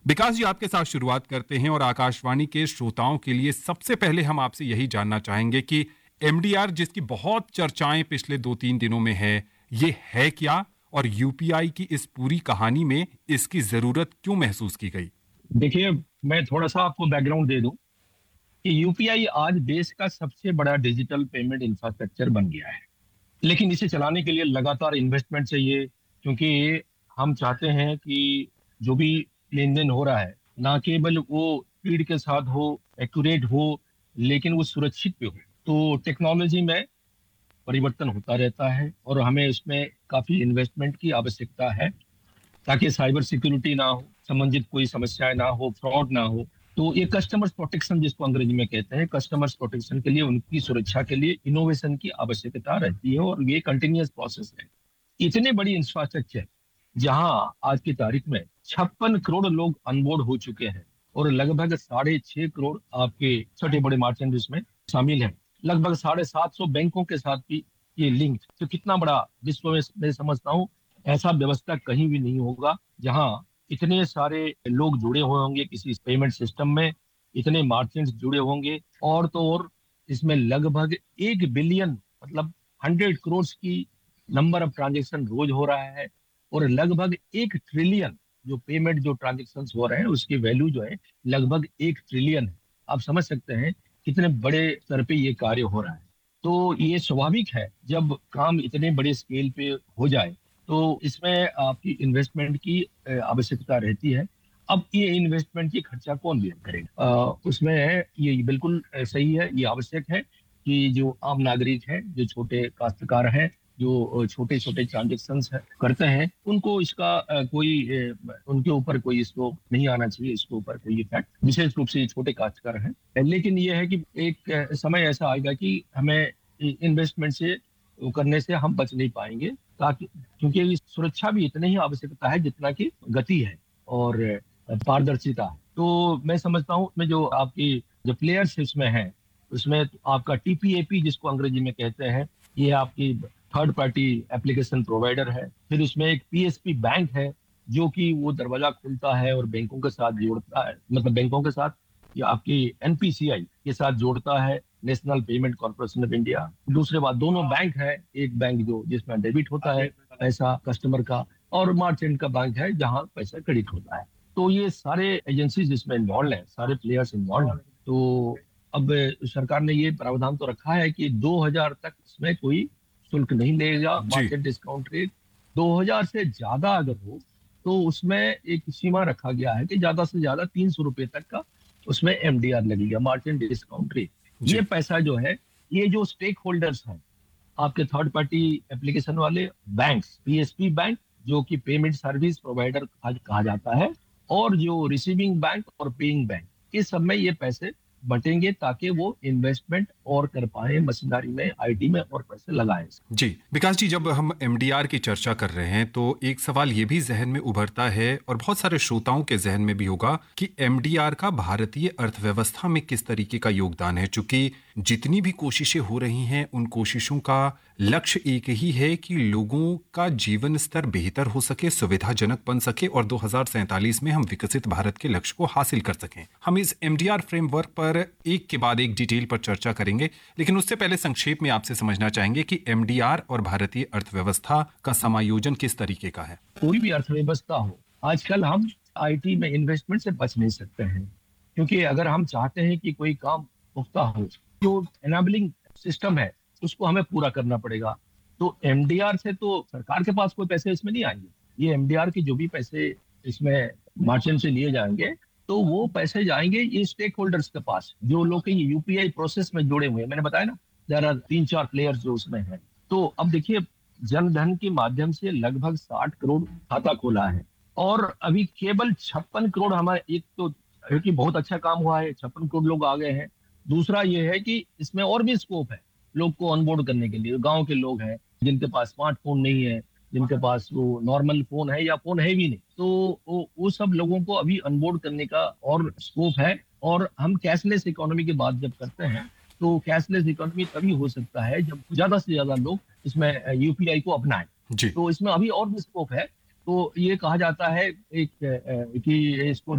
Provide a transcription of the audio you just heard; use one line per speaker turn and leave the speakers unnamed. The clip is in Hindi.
विकास जी, आपके साथ शुरुआत करते हैं और आकाशवाणी के श्रोताओं के लिए सबसे पहले हम आपसे यही जानना चाहेंगे कि एमडीआर जिसकी बहुत चर्चाएं पिछले 2-3 दिनों में ये है क्या, और यूपीआई की इस पूरी कहानी में इसकी जरूरत क्यों महसूस की गई?
देखिए, मैं थोड़ा सा आपको बैकग्राउंड दे दूं कि यूपीआई आज देश का सबसे बड़ा डिजिटल पेमेंट इंफ्रास्ट्रक्चर बन गया है। लेकिन इसे चलाने के लिए लगातार इन्वेस्टमेंट चाहिए, क्योंकि हम चाहते हैं कि जो भी लेन देन हो रहा है, ना केवल वो स्पीड के साथ हो, एक्यूरेट हो, लेकिन वो सुरक्षित भी हो। तो टेक्नोलॉजी में परिवर्तन होता रहता है और हमें उसमें काफी इन्वेस्टमेंट की आवश्यकता है, ताकि साइबर सिक्योरिटी ना हो, संबंधित कोई समस्याएं ना हो, फ्रॉड ना हो। तो ये कस्टमर्स प्रोटेक्शन जिसको अंग्रेजी में कहते हैं, कस्टमर्स प्रोटेक्शन के लिए, उनकी सुरक्षा के लिए इनोवेशन की आवश्यकता रहती है और ये कंटिन्यूअस प्रोसेस है। इतने बड़ी इंफ्रास्ट्रक्चर जहां आज की तारीख में 56 करोड़ लोग अनबोर्ड हो चुके हैं और लगभग 6.5 करोड़ आपके छोटे बड़े मर्चेंट इसमें शामिल हैं, लगभग 750 बैंकों के साथ भी ये लिंक, तो कितना बड़ा विश्व में मैं समझता हूँ ऐसा व्यवस्था कहीं भी नहीं होगा जहां इतने सारे लोग जुड़े हुए होंगे किसी पेमेंट सिस्टम में, इतने मर्चेंट्स जुड़े होंगे। और तो और इसमें लगभग 1 बिलियन, मतलब 100 करोड़ की नंबर ऑफ ट्रांजेक्शन रोज हो रहा है और लगभग 1 ट्रिलियन जो पेमेंट जो ट्रांजेक्शन हो रहे हैं उसकी वैल्यू जो है लगभग 1 ट्रिलियन है। आप समझ सकते हैं कितने बड़े स्तर पे ये कार्य हो रहा है। तो ये स्वाभाविक है, जब काम इतने बड़े स्केल पे हो जाए तो इसमें आपकी इन्वेस्टमेंट की आवश्यकता रहती है। अब ये इन्वेस्टमेंट की खर्चा कौन बेयर करेगा? उसमें ये बिल्कुल सही है, ये आवश्यक है कि जो आम नागरिक है, जो छोटे काश्तकार हैं, जो छोटे छोटे ट्रांजेक्शन करते हैं, उनको इसका उनके ऊपर कोई इसको नहीं आना चाहिए, इसके ऊपर कोई इफेक्ट, विशेष रूप से ये छोटे काश्तकार हैं। लेकिन ये है कि एक समय ऐसा आएगा कि हमें इन्वेस्टमेंट से करने से हम बच नहीं पाएंगे, ताकि क्योंकि सुरक्षा भी इतनी ही आवश्यकता है जितना कि गति है और पारदर्शिता है। तो मैं समझता हूँ उसमें जो आपकी जो प्लेयर्स इसमें हैं, उसमें आपका टीपीएपी जिसको अंग्रेजी में कहते हैं, ये आपकी थर्ड पार्टी एप्लीकेशन प्रोवाइडर है। फिर उसमें एक पीएसपी बैंक है जो कि वो दरवाजा खोलता है और बैंकों के साथ जोड़ता है, मतलब बैंकों के साथ या आपकी एनपीसीआई के साथ जोड़ता है, national payment corporation of India. दूसरे बात, दोनों बैंक है, एक बैंक जो जिसमें डेबिट होता है पैसा कस्टमर का, और मर्चेंट का बैंक है जहां पैसा क्रेडिट होता है। तो ये सारे एजेंसीज जिसमें इन्वॉल्व हैं, सारे प्लेयर्स इन्वॉल्व हैं। तो अब सरकार ने ये प्रावधान तो रखा है कि 2000 तक इसमें कोई शुल्क नहीं लेगा, मार्केट डिस्काउंट रेट। 2000 से ज्यादा अगर हो तो उसमें एक सीमा रखा गया है कि ज्यादा से ज्यादा 300 रुपए तक का उसमें एमडीआर लगेगा, मार्केट डिस्काउंट रेट। ये पैसा जो है, ये जो स्टेक होल्डर्स हैं आपके थर्ड पार्टी एप्लीकेशन वाले बैंक्स, पीएसपी बैंक जो कि पेमेंट सर्विस प्रोवाइडर आज कहा जाता है, और जो रिसीविंग बैंक और पेइंग बैंक, इस सब में ये पैसे बटेंगे ताकि वो इन्वेस्टमेंट और कर पाए, मशीनरी में, आईटी में और पैसे लगाएं।
जी विकास जी, जब हम एमडीआर की चर्चा कर रहे हैं तो एक सवाल ये भी जहन में उभरता है और बहुत सारे श्रोताओं के जहन में भी होगा कि एमडीआर का भारतीय अर्थव्यवस्था में किस तरीके का योगदान है। चूंकि जितनी भी कोशिशें हो रही हैं उन कोशिशों का लक्ष्य एक ही है कि लोगों का जीवन स्तर बेहतर हो सके, सुविधाजनक बन सके और 2047 में हम विकसित भारत के लक्ष्य को हासिल कर सकें। हम इस एमडीआर फ्रेमवर्क पर एक के बाद एक डिटेल पर चर्चा करेंगे, लेकिन उससे पहले संक्षेप में आपसे समझना चाहेंगे कि एमडीआर और भारतीय अर्थव्यवस्था का समायोजन किस तरीके का है।
कोई भी अर्थव्यवस्था हो, आजकल हम आईटी में इन्वेस्टमेंट से बच नहीं सकते हैं, क्योंकि अगर हम चाहते हैं कि कोई काम पुख्ता हो, जो एनेबलिंग सिस्टम है उसको हमें पूरा करना पड़ेगा। तो एमडीआर से तो सरकार के पास कोई पैसे इसमें नहीं आएंगे। ये एमडीआर के जो भी पैसे इसमें मार्जिन से लिए जाएंगे, तो वो पैसे जाएंगे ये स्टेक होल्डर्स के पास, जो लोग ये यूपीआई प्रोसेस में जुड़े हुए हैं। मैंने बताया ना, देयर आर 3-4 प्लेयर्स जो उसमें हैं। तो अब देखिए, जनधन के माध्यम से लगभग 60 करोड़ खाता खोला है और अभी केवल 56 करोड़ हमारे, एक तो क्योंकि बहुत अच्छा काम हुआ है, 56 करोड़ लोग आ गए हैं। दूसरा ये है कि इसमें और भी स्कोप है लोग को ऑनबोर्ड करने के लिए। गांव के लोग हैं जिनके पास स्मार्टफोन नहीं है, जिनके पास वो नॉर्मल फोन है या फोन है भी नहीं, तो वो सब लोगों को अभी ऑनबोर्ड करने का और स्कोप है। और हम कैशलेस इकोनॉमी की बात जब करते हैं तो कैशलेस इकोनॉमी तभी हो सकता है जब ज्यादा से ज्यादा लोग इसमें यूपीआई को अपनाएं। तो इसमें अभी और भी स्कोप है। तो ये कहा जाता है कि इसको